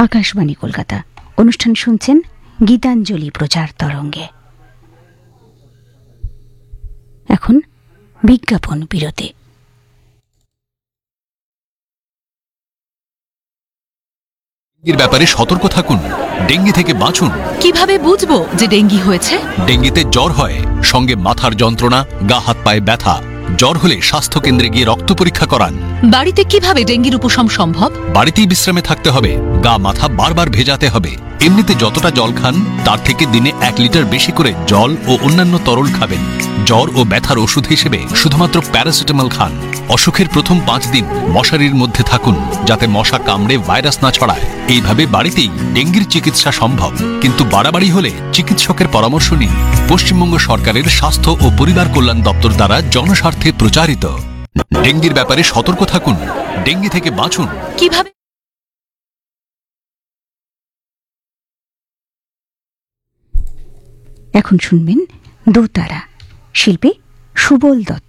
আকাশবাণী কলকাতা। অনুষ্ঠান শুনছেন গীতাঞ্জলি প্রচার তরঙ্গে। এখন বিজ্ঞাপন বিরতি। ডেঙ্গির ব্যাপারে সতর্ক থাকুন, ডেঙ্গি থেকে বাঁচুন। কিভাবে বুঝবো যে ডেঙ্গি হয়েছে? ডেঙ্গিতে জ্বর হয়, সঙ্গে মাথার যন্ত্রণা, গা হাত পায়ে ব্যথা। জ্বর হলে স্বাস্থ্য কেন্দ্রে গিয়ে রক্ত পরীক্ষা করান। বাড়িতে কিভাবে ডেঙ্গির উপশম সম্ভব? বাড়িতেই বিশ্রামে থাকতে হবে, গা মাথা বারবার ভেজাতে হবে। এমনিতে যতটা জল খান তার থেকে দিনে 1 লিটার বেশি করে জল ও অন্যান্য তরল খাবেন। জ্বর ও ব্যথার ওষুধ হিসেবে শুধুমাত্র প্যারাসিটামল খান। অসুখের প্রথম 5 দিন মশারির মধ্যে থাকুন, যাতে মশা কামড়ে ভাইরাস না ছড়ায়। এইভাবে বাড়িতেই ডেঙ্গির চিকিৎসা সম্ভব, কিন্তু বাড়াবাড়ি হলে চিকিৎসকের পরামর্শ নিন। পশ্চিমবঙ্গ সরকারের স্বাস্থ্য ও পরিবার কল্যাণ দপ্তর দ্বারা জনস্বার্থে প্রচারিত। ডেঙ্গির ব্যাপারে সতর্ক থাকুন, ডেঙ্গি থেকে বাঁচুন। কিভাবে? এখন শুনবেন দোতারা, শিল্পী সুবল দত্ত।